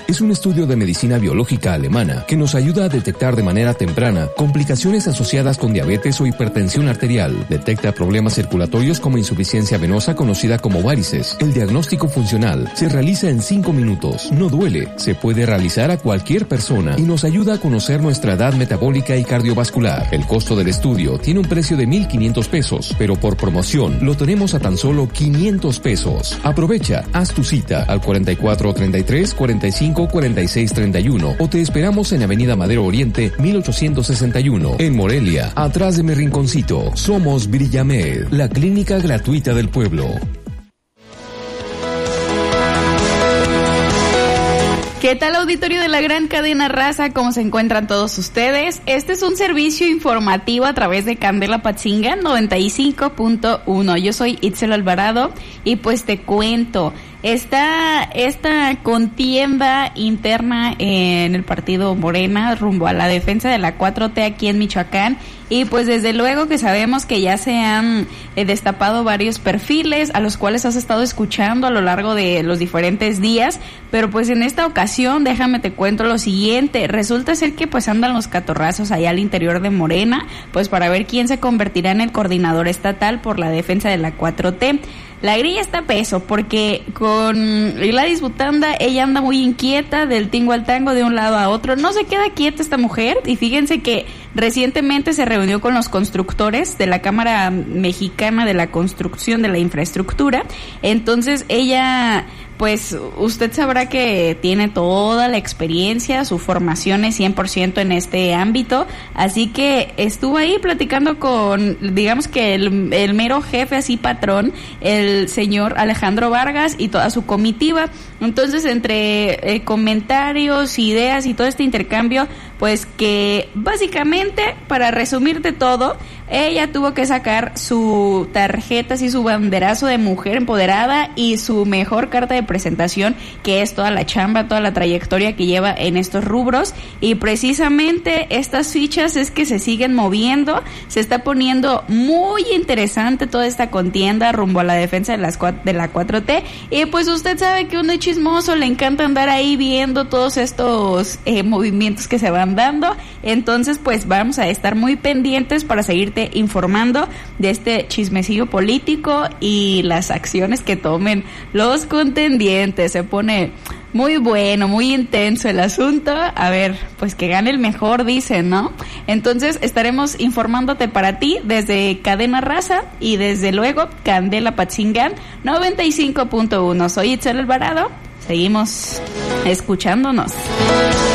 es un estudio de medicina biológica alemana que nos ayuda a detectar de manera temprana complicaciones asociadas con diabetes o hipertensión arterial. Detecta problemas circulatorios como insuficiencia venosa conocida como varices. El diagnóstico funcional se realiza en 5 minutos. No duele, se puede realizar a cualquier persona y nos ayuda a conocer nuestra edad metabólica y cardiovascular. El costo del estudio tiene un precio de 1,500 pesos, pero por promoción lo tenemos a tan solo 500 pesos. Aprovecha, haz tu cita al 44 33 45 46 31 o te esperamos en Avenida Madero Oriente 1861 en Morelia, atrás de mi rinconcito. Somos Brillamed, la clínica gratuita del pueblo. ¿Qué tal, auditorio de la gran cadena Raza? ¿Cómo se encuentran todos ustedes? Este es un servicio informativo a través de Candela Patzingán 95.1. Yo soy Itzel Alvarado y pues te cuento, esta contienda interna en el partido Morena rumbo a la defensa de la 4T aquí en Michoacán, y pues desde luego que sabemos que ya se han destapado varios perfiles a los cuales has estado escuchando a lo largo de los diferentes días, pero pues en esta ocasión déjame te cuento lo siguiente. Resulta ser que pues andan los catorrazos allá al interior de Morena, pues para ver quién se convertirá en el coordinador estatal por la defensa de la 4T. La grilla está a peso porque con Gladys Butanda ella anda muy inquieta del tingo al tango de un lado a otro. No se queda quieta esta mujer, y fíjense que recientemente se reunió con los constructores de la Cámara Mexicana de la Construcción de la Infraestructura. Entonces ella, pues usted sabrá que tiene toda la experiencia, su formación es 100% en este ámbito, así que estuvo ahí platicando con, digamos que el mero jefe, así patrón, el señor Alejandro Vargas y toda su comitiva. Entonces, entre comentarios, ideas y todo este intercambio, pues que básicamente, para resumirte todo, ella tuvo que sacar su tarjeta, así su banderazo de mujer empoderada y su mejor carta de presentación, que es toda la chamba, toda la trayectoria que lleva en estos rubros, y precisamente estas fichas es que se siguen moviendo. Se está poniendo muy interesante toda esta contienda rumbo a la defensa de la 4T, y pues usted sabe que uno es chismoso, le encanta andar ahí viendo todos estos movimientos que se van dando. Entonces pues vamos a estar muy pendientes para seguirte informando de este chismecillo político y las acciones que tomen los contendientes. Se pone muy bueno, muy intenso el asunto. A ver, pues que gane el mejor, dicen, ¿no? Entonces estaremos informándote para ti desde Cadena Raza y desde luego Candela Patzingán 95.1. Soy Itzel Alvarado. Seguimos escuchándonos.